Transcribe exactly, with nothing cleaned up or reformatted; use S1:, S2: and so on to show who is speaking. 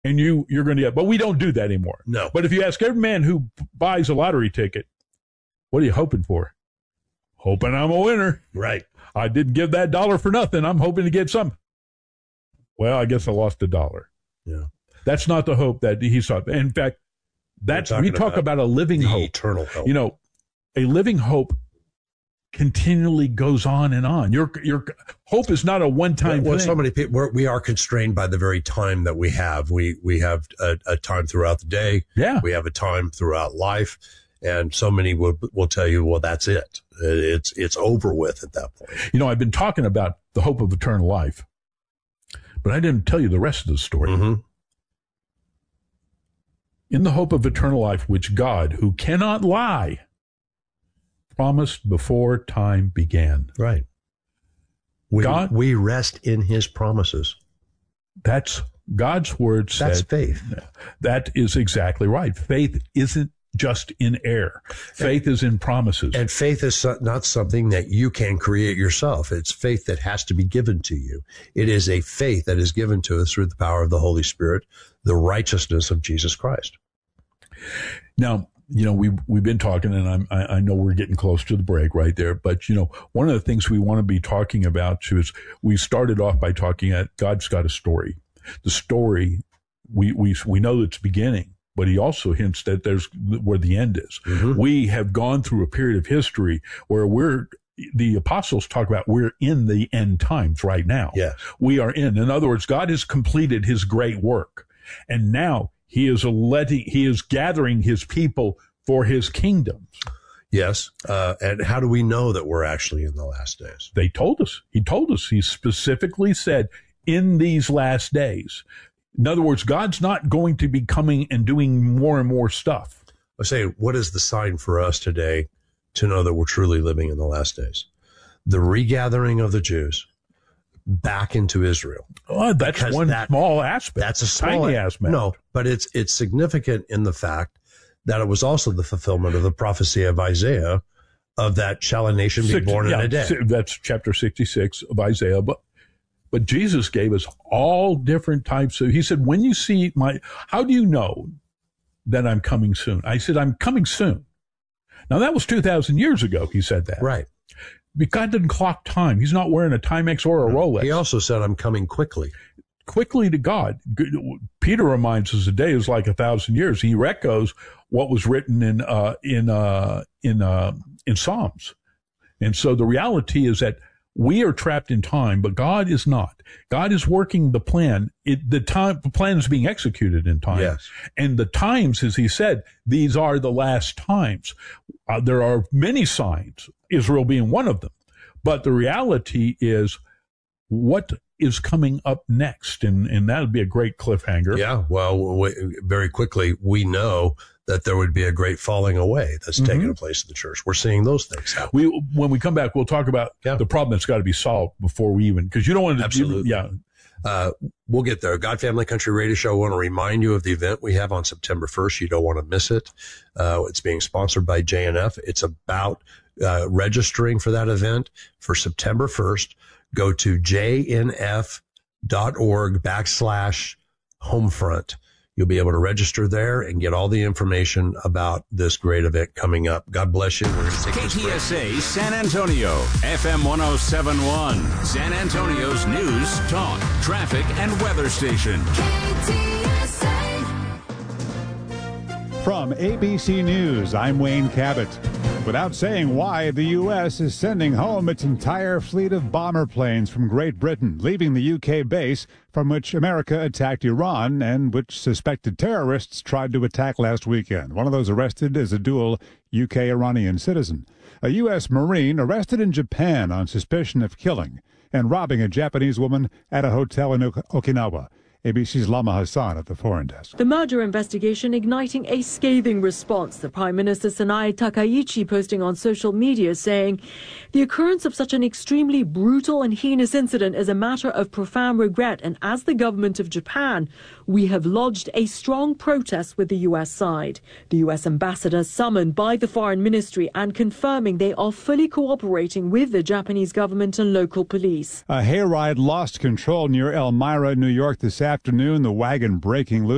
S1: and you, you're going to get, but we don't do that anymore.
S2: No.
S1: But if you ask every man who buys a lottery ticket, what are you hoping for? Hoping I'm a winner.
S2: Right.
S1: I didn't give that dollar for nothing. I'm hoping to get some. Well, I guess I lost a dollar.
S2: Yeah.
S1: That's not the hope that he saw. In fact, that's, we talk about, about a living hope.
S2: Eternal hope.
S1: You know, a living hope continually goes on and on. Your your hope is not a one-time
S2: well,
S1: thing.
S2: So many people, we're, we are constrained by the very time that we have. We we have a, a time throughout the day.
S1: Yeah.
S2: We have a time throughout life. And so many will will tell you, well, that's it. It's it's over with at that point.
S1: You know, I've been talking about the hope of eternal life, but I didn't tell you the rest of the story.
S2: Mm-hmm.
S1: In the hope of eternal life, which God, who cannot lie, promised before time began.
S2: Right. We,
S1: God,
S2: we rest in his promises.
S1: That's God's word said.
S2: That's faith.
S1: That is exactly right. Faith isn't just in air. Faith
S2: and,
S1: is in promises.
S2: And faith is not something that you can create yourself. It's faith that has to be given to you. It is a faith that is given to us through the power of the Holy Spirit, the righteousness of Jesus Christ.
S1: Now, you know, we, we've been talking, and I'm, I, I know we're getting close to the break right there, but, you know, one of the things we want to be talking about is we started off by talking at God's got a story. The story, we, we, we know it's beginning, but he also hints that there's where the end is.
S2: Mm-hmm.
S1: We have gone through a period of history where we're, the apostles talk about we're in the end times right now.
S2: Yeah.
S1: We are in. In other words, God has completed his great work. And now he is letting, he is gathering his people for his kingdoms.
S2: Yes. Uh, and how do we know that we're actually in the last days?
S1: They told us. He told us. He specifically said, in these last days. In other words, God's not going to be coming and doing more and more stuff.
S2: I say, what is the sign for us today to know that we're truly living in the last days? The regathering of the Jews back into Israel.
S1: Oh, that's
S2: because
S1: one
S2: that,
S1: small aspect.
S2: That's a small
S1: tiny aspect.
S2: No, but it's it's significant in the fact that it was also the fulfillment of the prophecy of Isaiah of that shall a nation be
S1: Six,
S2: born
S1: yeah,
S2: in a day.
S1: That's chapter sixty-six of Isaiah. But But Jesus gave us all different types of, he said, when you see my, how do you know that I'm coming soon? I said, I'm coming soon. Now that was two thousand years ago. He said that.
S2: Right.
S1: But God didn't clock time. He's not wearing a Timex or a Rolex.
S2: He also said, I'm coming quickly.
S1: Quickly to God. Peter reminds us a day is like a thousand years. He echoes what was written in, uh, in, uh, in, uh, in Psalms. And so the reality is that we are trapped in time, but God is not. God is working the plan. It, the time, the plan is being executed in time.
S2: Yes.
S1: And the times, as he said, these are the last times. Uh, there are many signs, Israel being one of them. But the reality is what is coming up next. And, and that would be a great cliffhanger.
S2: Yeah. Well, we, very quickly, we know that there would be a great falling away that's mm-hmm. taking place in the church. We're seeing those things happen.
S1: We, when we come back, we'll talk about yeah. the problem that's got to be solved before we even, because you don't want to.
S2: Absolutely.
S1: You, yeah.
S2: Uh, we'll get there. God Family Country Radio Show. I want to remind you of the event we have on September first. You don't want to miss it. Uh, it's being sponsored by J N F. It's about uh, registering for that event for September first. Go to jnf.org backslash homefront. You'll be able to register there and get all the information about this great event coming up. God bless you. We're going to take
S3: K T S A San Antonio, F M one oh seven point one, San Antonio's news, talk, traffic, and weather station. K T S A.
S4: From A B C News, I'm Wayne Cabot. Without saying why, the U S is sending home its entire fleet of bomber planes from Great Britain, leaving the U K base from which America attacked Iran and which suspected terrorists tried to attack last weekend. One of those arrested is a dual U K-Iranian citizen. A U S Marine arrested in Japan on suspicion of killing and robbing a Japanese woman at a hotel in ok- Okinawa. A B C's Lama Hassan at the foreign desk.
S5: The murder investigation igniting a scathing response. The Prime Minister Sanae Takaichi posting on social media saying, the occurrence of such an extremely brutal and heinous incident is a matter of profound regret, and as the government of Japan, we have lodged a strong protest with the U S side. The U S ambassador summoned by the foreign ministry and confirming they are fully cooperating with the Japanese government and local police.
S4: A hayride lost control near Elmira, New York this afternoon, the wagon breaking loose.